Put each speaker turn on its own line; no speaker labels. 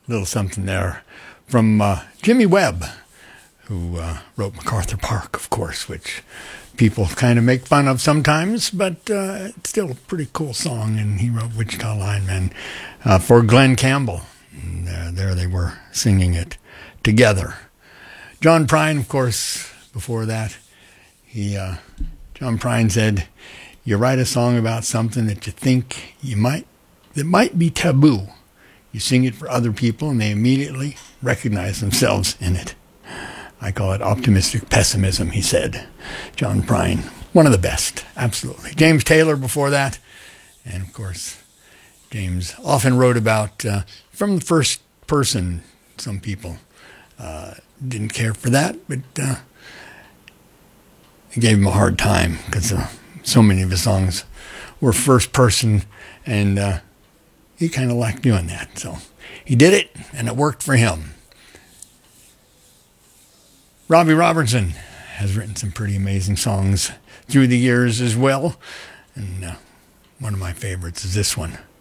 Little something there from Jimmy Webb, who wrote MacArthur Park, of course, which people kind of make fun of sometimes, but it's still a pretty cool song. And he wrote Wichita Lineman for Glenn Campbell. And there they were singing it together. John Prine, of course, before that, John Prine said, you write a song about something that you think that might be taboo. You sing it for other people and they immediately recognize themselves in it. I call it optimistic pessimism, he said. John Prine, one of the best, absolutely. James Taylor before that. And of course, James often wrote about, from the first person, some people didn't care for that, but it gave him a hard time because so many of his songs were first person, and he kind of liked doing that. So he did it, and it worked for him. Robbie Robertson has written some pretty amazing songs through the years as well, and one of my favorites is this one.